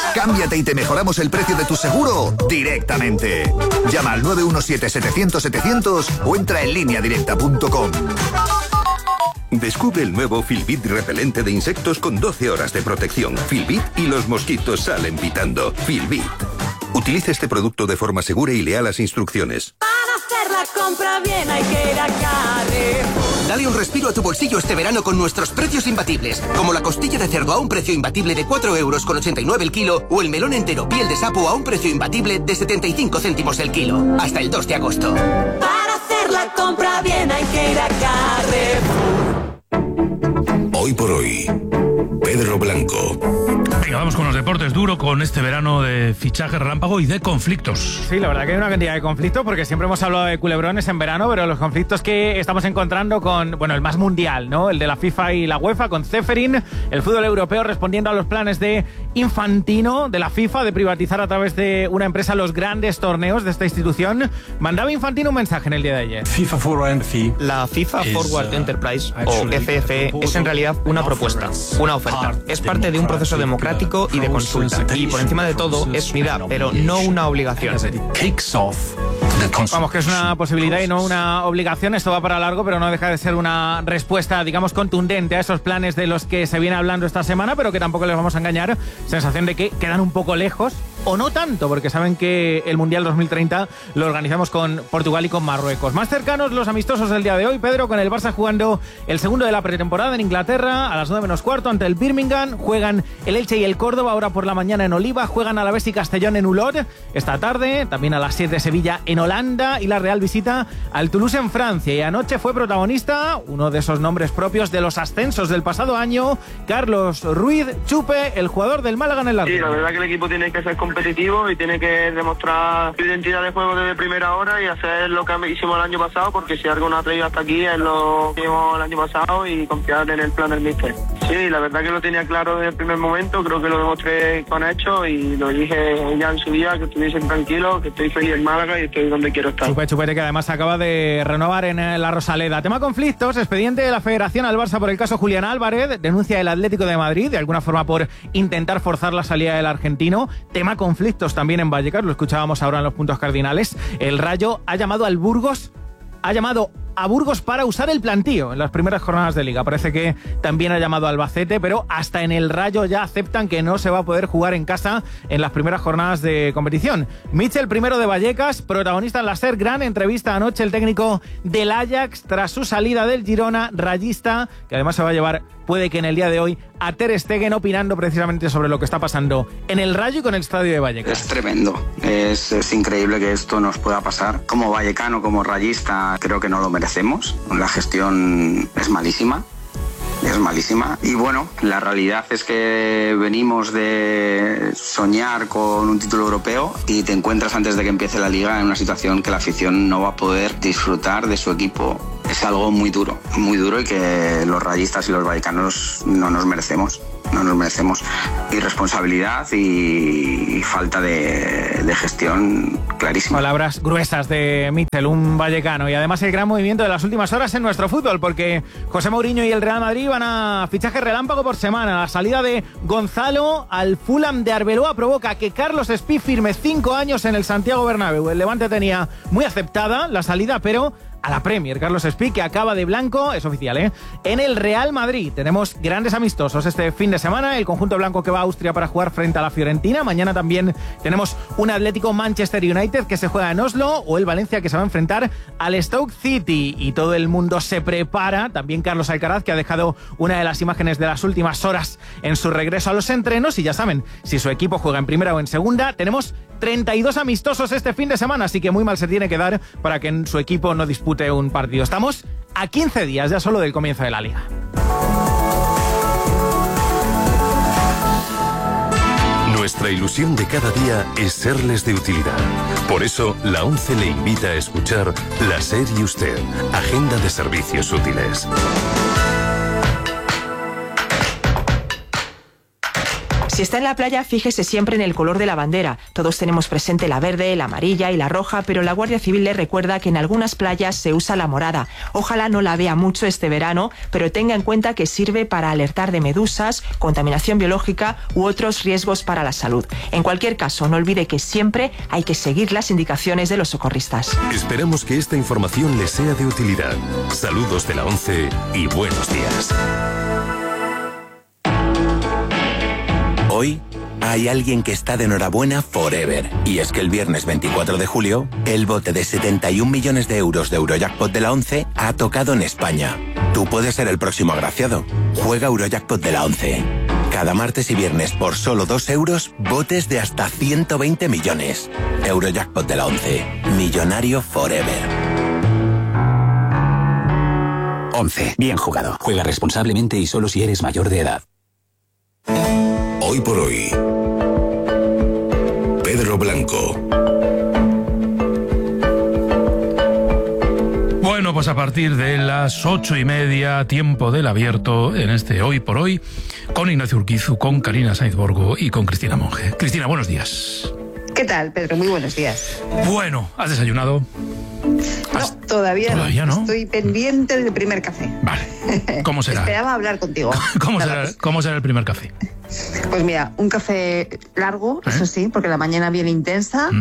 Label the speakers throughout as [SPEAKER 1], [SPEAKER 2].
[SPEAKER 1] Cámbiate y te mejoramos el precio de tu seguro directamente. Llama al 917-700-700 o entra en lineadirecta.com.
[SPEAKER 2] Descubre el nuevo Filbit repelente de insectos con 12 horas de protección. Filbit y los mosquitos salen pitando. Filbit. Utilice este producto de forma segura y lea las instrucciones.
[SPEAKER 3] Para hacer la compra bien hay que ir a Carrefour.
[SPEAKER 4] Dale un respiro a tu bolsillo este verano con nuestros precios imbatibles. Como la costilla de cerdo a un precio imbatible de 4,89 € el kilo o el melón entero piel de sapo a un precio imbatible de 75 céntimos el kilo. Hasta el 2 de agosto.
[SPEAKER 3] Para hacer la compra bien hay que ir a Carrefour.
[SPEAKER 5] Hoy por hoy, Pedro Blanco.
[SPEAKER 6] Venga, vamos con los deportes duro, con este verano de fichaje relámpago y de conflictos.
[SPEAKER 7] Sí, la verdad que hay una cantidad de conflictos, porque siempre hemos hablado de culebrones en verano, pero los conflictos que estamos encontrando con, bueno, el más mundial, ¿no? El de la FIFA y la UEFA, con Ceferin, el fútbol europeo respondiendo a los planes de Infantino, de la FIFA, de privatizar a través de una empresa los grandes torneos de esta institución. Mandaba Infantino un mensaje en el día de ayer.
[SPEAKER 8] La FIFA Forward Enterprise, o FFE, es en realidad una propuesta, una oferta. Es parte de un proceso democrático y de consulta. Y por encima de todo, es unidad, pero no una obligación.
[SPEAKER 7] Vamos, que es una posibilidad y no una obligación. Esto va para largo, pero no deja de ser una respuesta, digamos, contundente a esos planes de los que se viene hablando esta semana, pero que tampoco les vamos a engañar. Sensación de que quedan un poco lejos, o no tanto, porque saben que el Mundial 2030 lo organizamos con Portugal y con Marruecos. Más cercanos los amistosos del día de hoy, Pedro, con el Barça jugando el segundo de la pretemporada en Inglaterra a las 9:15 ante el Birmingham. Juegan el Elche y el Córdoba ahora por la mañana en Oliva. Juegan Alavés y Castellón en Ulot esta tarde. También a las 7 Sevilla en Holanda, y la Real visita al Toulouse en Francia. Y anoche fue protagonista uno de esos nombres propios de los ascensos del pasado año, Carlos Ruiz Chupe, el jugador del Málaga en el Largo.
[SPEAKER 9] Sí, la verdad que el equipo tiene que ser competitivo y tiene que demostrar su identidad de juego desde primera hora y hacer lo que hicimos el año pasado, porque si algo nos ha traído hasta aquí es lo que hicimos el año pasado, y confiar en el plan del míster. Sí, la verdad que lo tenía claro desde el primer momento, creo que lo demostré con hechos y lo dije ya en su día, que estuviesen tranquilos, que estoy feliz en Málaga y estoy donde quiero estar.
[SPEAKER 7] Chupete, que además acaba de renovar en la Rosaleda. Tema conflictos, expediente de la Federación al Barça por el caso Julián Álvarez, denuncia el Atlético de Madrid, de alguna forma por intentar forzar la salida del argentino. Tema conflictos también en Vallecas, lo escuchábamos ahora en los puntos cardinales. El Rayo ha llamado a Burgos para usar el plantío en las primeras jornadas de Liga. Parece que también ha llamado a Albacete, pero hasta en el Rayo ya aceptan que no se va a poder jugar en casa en las primeras jornadas de competición. Mitchell, primero de Vallecas, protagonista en la SER, gran entrevista anoche el técnico del Ajax tras su salida del Girona, rayista, que además se va a llevar, puede que en el día de hoy, a Ter Stegen, opinando precisamente sobre lo que está pasando en el Rayo y con el estadio de Vallecas.
[SPEAKER 10] Es tremendo, es increíble que esto nos pueda pasar. Como vallecano, como rayista, creo que no lo merecemos. La gestión es malísima. Y bueno, la realidad es que venimos de soñar con un título europeo y te encuentras antes de que empiece la Liga en una situación que la afición no va a poder disfrutar de su equipo. Es algo muy duro y que los rayistas y los vallecanos no nos merecemos. Irresponsabilidad y falta de gestión clarísima.
[SPEAKER 7] Palabras gruesas de Mitchell, un vallecano. Y además el gran movimiento de las últimas horas en nuestro fútbol, porque José Mourinho y el Real Madrid van a fichaje relámpago por semana. La salida de Gonzalo al Fulham de Arbeloa provoca que Carlos Espí firme 5 años en el Santiago Bernabéu. El Levante tenía muy aceptada la salida, pero a la Premier. Carlos Espí, que acaba de blanco, es oficial, en el Real Madrid. Tenemos grandes amistosos este fin de semana. El conjunto blanco que va a Austria para jugar frente a la Fiorentina. Mañana también tenemos un Atlético Manchester United que se juega en Oslo, o el Valencia que se va a enfrentar al Stoke City. Y todo el mundo se prepara. También Carlos Alcaraz, que ha dejado una de las imágenes de las últimas horas en su regreso a los entrenos. Y ya saben, si su equipo juega en primera o en segunda, tenemos 32 amistosos este fin de semana, así que muy mal se tiene que dar para que su equipo no dispute un partido. Estamos a 15 días ya solo del comienzo de la Liga.
[SPEAKER 2] Nuestra ilusión de cada día es serles de utilidad. Por eso, la ONCE le invita a escuchar La SER y Usted, Agenda de Servicios Útiles.
[SPEAKER 11] Si está en la playa, fíjese siempre en el color de la bandera. Todos tenemos presente la verde, la amarilla y la roja, pero la Guardia Civil le recuerda que en algunas playas se usa la morada. Ojalá no la vea mucho este verano, pero tenga en cuenta que sirve para alertar de medusas, contaminación biológica u otros riesgos para la salud. En cualquier caso, no olvide que siempre hay que seguir las indicaciones de los socorristas.
[SPEAKER 5] Esperamos que esta información les sea de utilidad. Saludos de la 11 y buenos días.
[SPEAKER 12] Hoy hay alguien que está de enhorabuena forever. Y es que el viernes 24 de julio, el bote de 71 millones de euros de Eurojackpot de la 11 ha tocado en España. Tú puedes ser el próximo agraciado. Juega Eurojackpot de la 11. Cada martes y viernes por solo 2 euros, botes de hasta 120 millones. Eurojackpot de la 11. Millonario forever.
[SPEAKER 13] 11. Bien jugado. Juega responsablemente y solo si eres mayor de edad.
[SPEAKER 5] Hoy por hoy, Pedro Blanco.
[SPEAKER 6] Bueno, pues a partir de las 8:30, tiempo del abierto en este Hoy por Hoy, con Ignacio Urquizu, con Karina Sainz Borgo y con Cristina Monge. Cristina, buenos días.
[SPEAKER 14] ¿Qué tal, Pedro? Muy buenos días.
[SPEAKER 6] Bueno, ¿has desayunado?
[SPEAKER 14] No, todavía no. Estoy pendiente del primer café.
[SPEAKER 6] Vale. ¿Cómo será?
[SPEAKER 14] Esperaba hablar contigo.
[SPEAKER 6] ¿Cómo será el primer café?
[SPEAKER 14] Pues mira, un café largo, eso sí, porque la mañana viene intensa,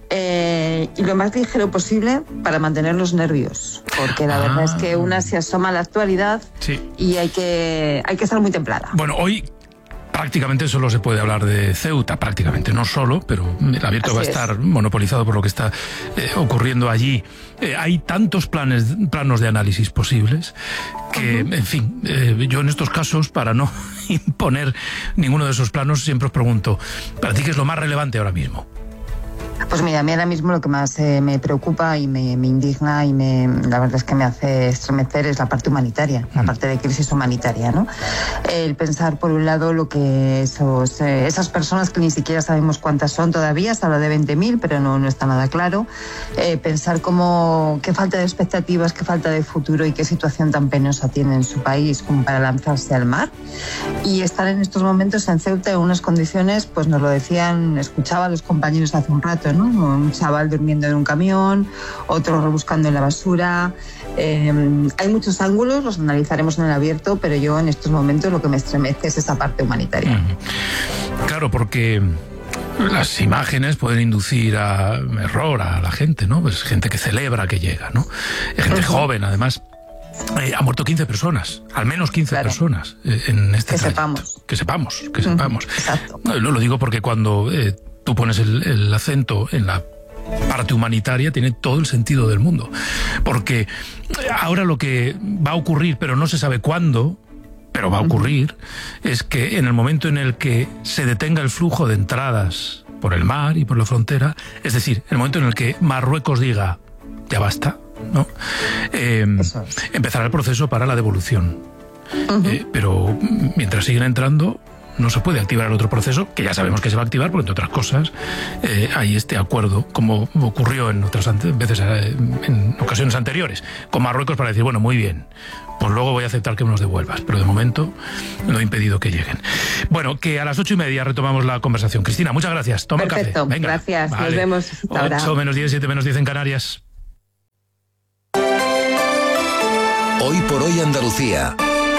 [SPEAKER 14] y lo más ligero posible para mantener los nervios, porque la verdad es que una se asoma a la actualidad y hay que estar muy templada.
[SPEAKER 6] Bueno, hoy prácticamente solo se puede hablar de Ceuta, prácticamente, no solo, pero el abierto va a estar monopolizado por lo que está ocurriendo allí. Hay tantos planos de análisis posibles que, en fin, yo en estos casos, para no imponer ninguno de esos planos, siempre os pregunto, ¿para ti qué es lo más relevante ahora mismo?
[SPEAKER 14] Pues mira, a mí ahora mismo lo que más me preocupa y me indigna y la verdad es que me hace estremecer es la parte humanitaria, la parte de crisis humanitaria, ¿no? El pensar, por un lado, lo que esas personas que ni siquiera sabemos cuántas son todavía, se habla de 20.000, pero no está nada claro. Pensar qué falta de expectativas, qué falta de futuro y qué situación tan penosa tiene en su país como para lanzarse al mar. Y estar en estos momentos en Ceuta en unas condiciones, pues nos lo decían, escuchaba a los compañeros hace un rato, ¿no? Un chaval durmiendo en un camión, otro rebuscando en la basura. Hay muchos ángulos, los analizaremos en el abierto, pero yo en estos momentos lo que me estremece es esa parte humanitaria.
[SPEAKER 6] Claro, porque las imágenes pueden inducir a error a la gente, ¿no? Pues gente que celebra que llega, ¿no? Gente joven, además. Ha muerto 15 personas, al menos 15 personas en este trayecto. Que sepamos.
[SPEAKER 14] Exacto.
[SPEAKER 6] No, lo digo porque cuando tú pones el acento en la parte humanitaria, tiene todo el sentido del mundo. Porque ahora lo que va a ocurrir, pero no se sabe cuándo, pero va a ocurrir, es que en el momento en el que se detenga el flujo de entradas por el mar y por la frontera, es decir, en el momento en el que Marruecos diga, ya basta, ¿no? Empezará el proceso para la devolución. Pero mientras siguen entrando, no se puede activar el otro proceso, que ya sabemos que se va a activar, porque entre otras cosas hay este acuerdo, como ocurrió en otras veces, en ocasiones anteriores, con Marruecos, para decir, bueno, muy bien, pues luego voy a aceptar que me los devuelvas, pero de momento no he impedido que lleguen. Bueno, que a las 8:30 retomamos la conversación. Cristina, muchas gracias. Toma el café.
[SPEAKER 14] Perfecto, gracias. Vale. Nos vemos hasta ahora.
[SPEAKER 6] 8 menos 10, 7 menos 10 en Canarias.
[SPEAKER 1] Hoy por hoy Andalucía.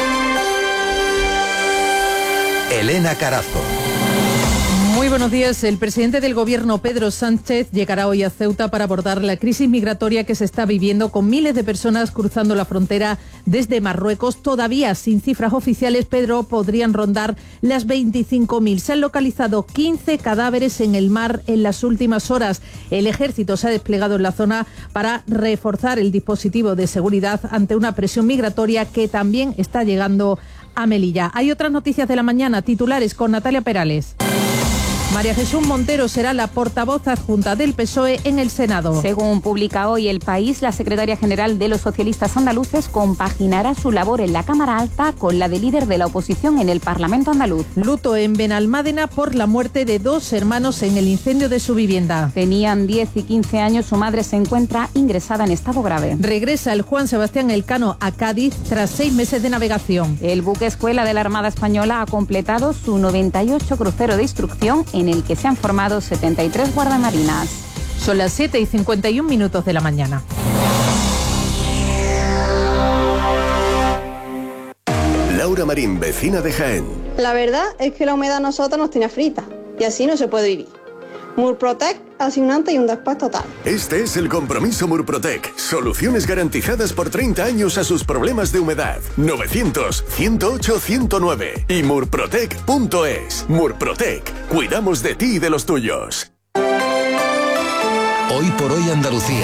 [SPEAKER 1] Elena Carazo.
[SPEAKER 15] Muy buenos días. El presidente del Gobierno, Pedro Sánchez, llegará hoy a Ceuta para abordar la crisis migratoria que se está viviendo, con miles de personas cruzando la frontera desde Marruecos. Todavía sin cifras oficiales, Pedro, podrían rondar las 25.000. Se han localizado 15 cadáveres en el mar en las últimas horas. El ejército se ha desplegado en la zona para reforzar el dispositivo de seguridad ante una presión migratoria que también está llegando a Melilla. Hay otras noticias de la mañana, titulares con Natalia Perales. María Jesús Montero será la portavoz adjunta del PSOE en el Senado.
[SPEAKER 16] Según publica hoy El País, la secretaria general de los socialistas andaluces compaginará su labor en la Cámara Alta con la de líder de la oposición en el Parlamento andaluz.
[SPEAKER 15] Luto en Benalmádena por la muerte de 2 hermanos en el incendio de su vivienda.
[SPEAKER 16] Tenían 10 y 15 años, su madre se encuentra ingresada en estado grave.
[SPEAKER 15] Regresa el Juan Sebastián Elcano a Cádiz tras 6 meses de navegación.
[SPEAKER 16] El buque escuela de la Armada Española ha completado su 98 crucero de instrucción en el que se han formado 73 guardamarinas.
[SPEAKER 15] Son las 7:51 de la mañana.
[SPEAKER 17] Laura Marín, vecina de Jaén.
[SPEAKER 18] La verdad es que la humedad a nosotros nos tiene frita y así no se puede vivir. Murprotec hace un antes y un después total.
[SPEAKER 17] Este es el compromiso Murprotec. Soluciones garantizadas por 30 años a sus problemas de humedad. 900-108-109 y murprotec.es. Murprotec. Cuidamos de ti y de los tuyos.
[SPEAKER 19] Hoy por hoy Andalucía.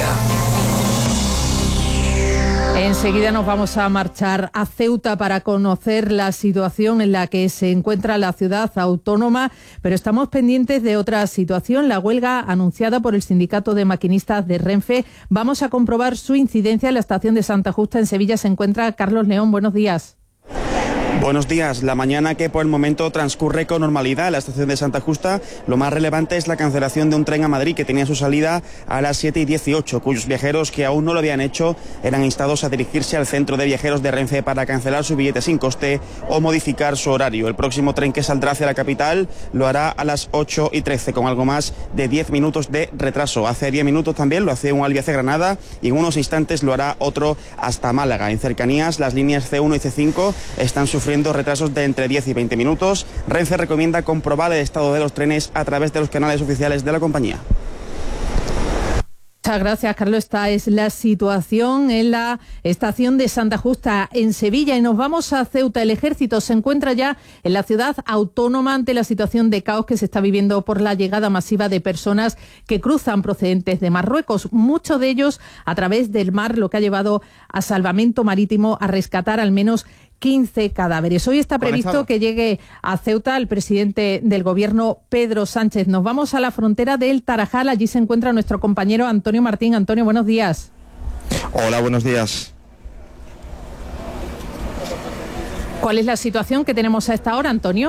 [SPEAKER 15] Enseguida nos vamos a marchar a Ceuta para conocer la situación en la que se encuentra la ciudad autónoma, pero estamos pendientes de otra situación, la huelga anunciada por el Sindicato de Maquinistas de Renfe. Vamos a comprobar su incidencia en la estación de Santa Justa. En Sevilla se encuentra Carlos León. Buenos días.
[SPEAKER 20] Buenos días. La mañana que por el momento transcurre con normalidad en la estación de Santa Justa. Lo más relevante es la cancelación de un tren a Madrid que tenía su salida a las 7:18, cuyos viajeros que aún no lo habían hecho eran instados a dirigirse al centro de viajeros de Renfe para cancelar su billete sin coste o modificar su horario. El próximo tren que saldrá hacia la capital lo hará a las 8:13, con algo más de 10 minutos de retraso. Hace 10 minutos también lo hacía un Albi hacia Granada y en unos instantes lo hará otro hasta Málaga. En cercanías, las líneas C1 y C5 están sufriendo retrasos de entre 10 y 20 minutos. Renfe recomienda comprobar el estado de los trenes a través de los canales oficiales de la compañía.
[SPEAKER 15] Muchas gracias, Carlos. Esta es la situación en la estación de Santa Justa en Sevilla y nos vamos a Ceuta. El Ejército se encuentra ya en la ciudad autónoma ante la situación de caos que se está viviendo por la llegada masiva de personas que cruzan procedentes de Marruecos, muchos de ellos a través del mar, lo que ha llevado a Salvamento Marítimo a rescatar al menos 15 cadáveres. Hoy está previsto que llegue a Ceuta el presidente del Gobierno, Pedro Sánchez. Nos vamos a la frontera del Tarajal. Allí se encuentra nuestro compañero Antonio Martín. Antonio, buenos días.
[SPEAKER 21] Hola, buenos días.
[SPEAKER 15] ¿Cuál es la situación que tenemos a esta hora, Antonio?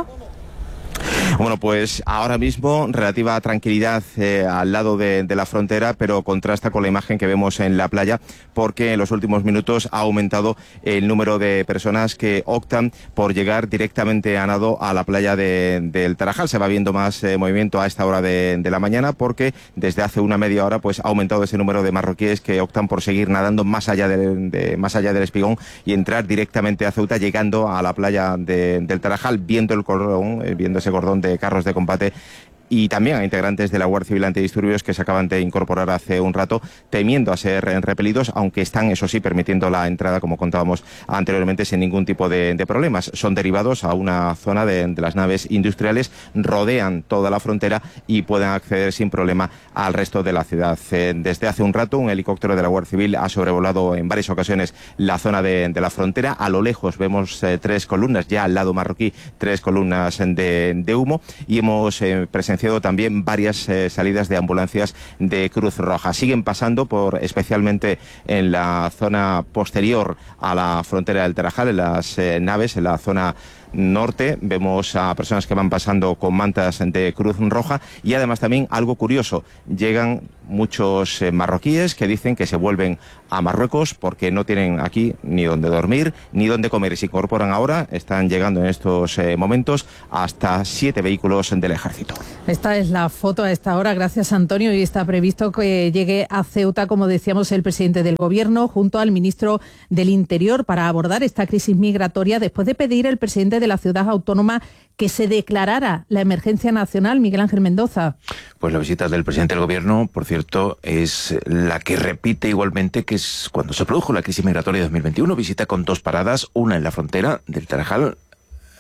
[SPEAKER 21] Bueno, pues ahora mismo relativa tranquilidad al lado de la frontera, pero contrasta con la imagen que vemos en la playa, porque en los últimos minutos ha aumentado el número de personas que optan por llegar directamente a nado a la playa del Tarajal. Se va viendo más movimiento a esta hora de la mañana, porque desde hace una media hora pues ha aumentado ese número de marroquíes que optan por seguir nadando más allá del Espigón y entrar directamente a Ceuta, llegando a la playa del Tarajal, viendo ese cordón de carros de combate. Y también a integrantes de la Guardia Civil Antidisturbios que se acaban de incorporar hace un rato, temiendo a ser repelidos, aunque están, eso sí, permitiendo la entrada, como contábamos anteriormente, sin ningún tipo de problemas. Son derivados a una zona de las naves industriales, rodean toda la frontera y pueden acceder sin problema al resto de la ciudad. Desde hace un rato, un helicóptero de la Guardia Civil ha sobrevolado en varias ocasiones la zona de la frontera. A lo lejos vemos 3 columnas, ya al lado marroquí, 3 columnas de humo, y hemos presenciado también varias salidas de ambulancias de Cruz Roja. Siguen pasando especialmente en la zona posterior a la frontera del Tarajal, en las naves, en la zona norte. Vemos a personas que van pasando con mantas de Cruz Roja y además también algo curioso, llegan muchos marroquíes que dicen que se vuelven a Marruecos porque no tienen aquí ni donde dormir ni donde comer, y se incorporan ahora. Están llegando en estos momentos hasta 7 vehículos del ejército.
[SPEAKER 15] Esta es la foto a esta hora, gracias Antonio, y está previsto que llegue a Ceuta, como decíamos, el presidente del Gobierno junto al ministro del Interior para abordar esta crisis migratoria, después de pedir el presidente de la ciudad autónoma que se declarara la emergencia nacional. Miguel Ángel Mendoza.
[SPEAKER 22] Pues la visita del presidente del Gobierno, por cierto, es la que repite igualmente que es cuando se produjo la crisis migratoria de 2021, visita con 2 paradas, una en la frontera del Tarajal,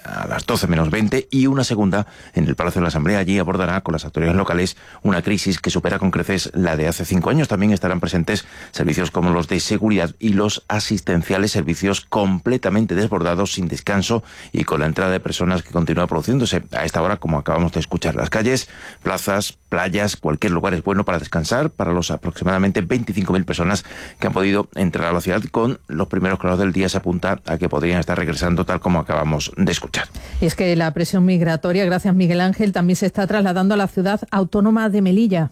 [SPEAKER 22] a las 12 menos 20 y una segunda en el Palacio de la Asamblea. Allí abordará con las autoridades locales una crisis que supera con creces la de hace 5 años. También estarán presentes servicios como los de seguridad y los asistenciales, servicios completamente desbordados, sin descanso y con la entrada de personas que continúa produciéndose a esta hora, como acabamos de escuchar. Las calles, plazas, playas, cualquier lugar es bueno para descansar para los aproximadamente 25.000 personas que han podido entrar a la ciudad. Con los primeros claros del día se apunta a que podrían estar regresando, tal como acabamos de escuchar.
[SPEAKER 15] Y es que la presión migratoria, gracias Miguel Ángel, también se está trasladando a la ciudad autónoma de Melilla.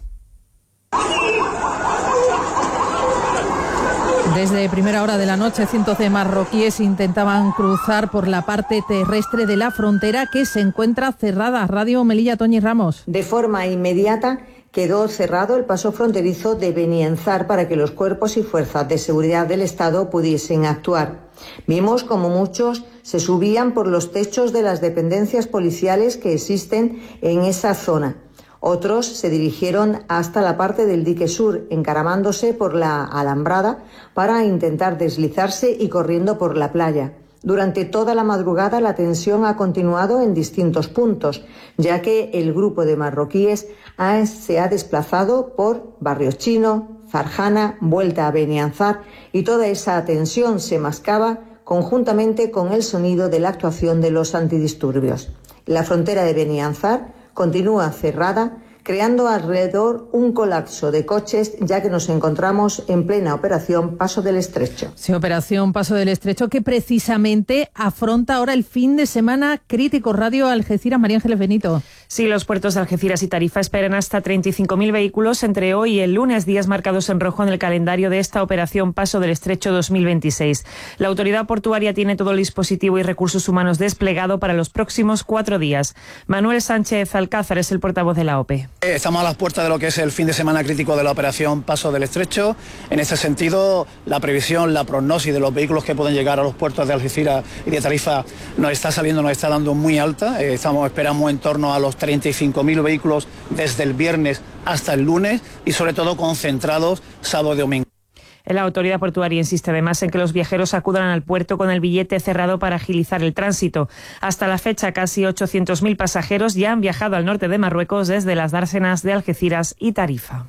[SPEAKER 15] Desde primera hora de la noche, cientos de marroquíes intentaban cruzar por la parte terrestre de la frontera que se encuentra cerrada. Radio Melilla, Toñi Ramos.
[SPEAKER 4] De forma inmediata quedó cerrado el paso fronterizo de Benianzar para que los cuerpos y fuerzas de seguridad del Estado pudiesen actuar. Vimos como muchos se subían por los techos de las dependencias policiales que existen en esa zona. Otros se dirigieron hasta la parte del dique sur, encaramándose por la alambrada para intentar deslizarse y corriendo por la playa. Durante toda la madrugada la tensión ha continuado en distintos puntos, ya que el grupo de marroquíes se ha desplazado por Barrio Chino, Farjana, vuelta a Benianzar, y toda esa tensión se mascaba conjuntamente con el sonido de la actuación de los antidisturbios. La frontera de Benianzar continúa cerrada, creando alrededor un colapso de coches, ya que nos encontramos en plena operación Paso del Estrecho.
[SPEAKER 15] Sí, operación Paso del Estrecho, que precisamente afronta ahora el fin de semana crítico. Radio Algeciras, María Ángeles Benito.
[SPEAKER 19] Sí, los puertos de Algeciras y Tarifa esperan hasta 35.000 vehículos entre hoy y el lunes, días marcados en rojo en el calendario de esta operación Paso del Estrecho 2026. La autoridad portuaria tiene todo el dispositivo y recursos humanos desplegado para los próximos 4 días. Manuel Sánchez Alcázar es el portavoz de la OPE.
[SPEAKER 23] Estamos a las puertas de lo que es el fin de semana crítico de la operación Paso del Estrecho. En este sentido, la previsión, la prognosis de los vehículos que pueden llegar a los puertos de Algeciras y de Tarifa nos está dando muy alta. Esperamos en torno a los 35.000 vehículos desde el viernes hasta el lunes y sobre todo concentrados sábado y domingo.
[SPEAKER 19] La autoridad portuaria insiste además en que los viajeros acudan al puerto con el billete cerrado para agilizar el tránsito. Hasta la fecha, casi 800.000 pasajeros ya han viajado al norte de Marruecos desde las dársenas de Algeciras y Tarifa.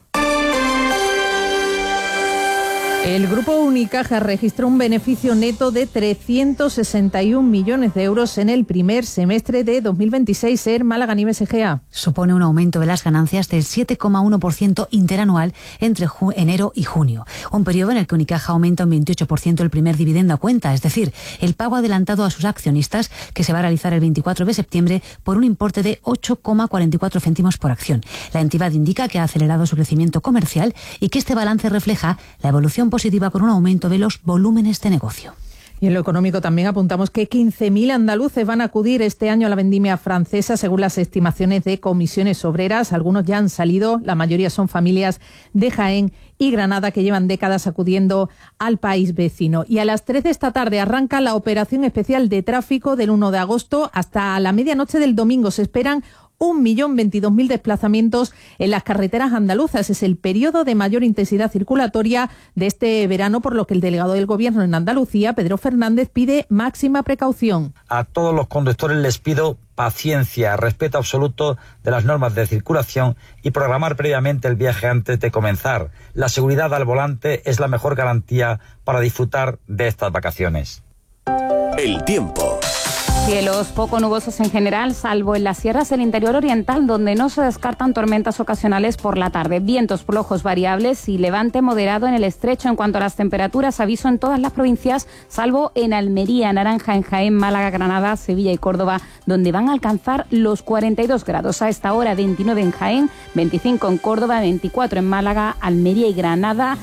[SPEAKER 15] El grupo Unicaja registró un beneficio neto de 361 millones de euros en el primer semestre de 2026. Málaga, Nieves Egea.
[SPEAKER 24] Supone un aumento de las ganancias del 7,1% interanual entre enero y junio. Un periodo en el que Unicaja aumenta un 28% el primer dividendo a cuenta, es decir, el pago adelantado a sus accionistas, que se va a realizar el 24 de septiembre por un importe de 8,44 céntimos por acción. La entidad indica que ha acelerado su crecimiento comercial y que este balance refleja la evolución positiva con un aumento de los volúmenes de negocio.
[SPEAKER 15] Y en lo económico también apuntamos que 15.000 andaluces van a acudir este año a la vendimia francesa, según las estimaciones de comisiones obreras. Algunos ya han salido, la mayoría son familias de Jaén y Granada que llevan décadas acudiendo al país vecino. Y a las 3 de esta tarde arranca la operación especial de tráfico del 1 de agosto hasta la medianoche del domingo. Se esperan 1.022.000 desplazamientos en las carreteras andaluzas. Es el periodo de mayor intensidad circulatoria de este verano, por lo que el delegado del Gobierno en Andalucía, Pedro Fernández, pide máxima precaución.
[SPEAKER 25] A todos los conductores les pido paciencia, respeto absoluto de las normas de circulación y programar previamente el viaje antes de comenzar. La seguridad al volante es la mejor garantía para disfrutar de estas vacaciones.
[SPEAKER 17] El tiempo.
[SPEAKER 16] Cielos poco nubosos en general, salvo en las sierras del interior oriental, donde no se descartan tormentas ocasionales por la tarde. Vientos flojos variables y levante moderado en el estrecho. En cuanto a las temperaturas, aviso en todas las provincias, salvo en Almería, naranja en Jaén, Málaga, Granada, Sevilla y Córdoba, donde van a alcanzar los 42 grados. A esta hora 29 en Jaén, 25 en Córdoba, 24 en Málaga, Almería y Granada,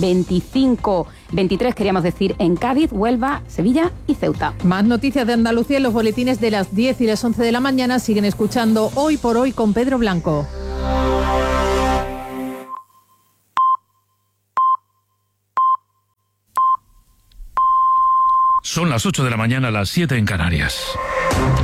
[SPEAKER 16] 23 queríamos decir en Cádiz, Huelva, Sevilla y Ceuta.
[SPEAKER 15] Más noticias de Andalucía en los boletines de las 10 y las 11 de la mañana. Siguen escuchando Hoy por Hoy con Pedro Blanco.
[SPEAKER 6] Son las 8 de la mañana, las 7 en Canarias.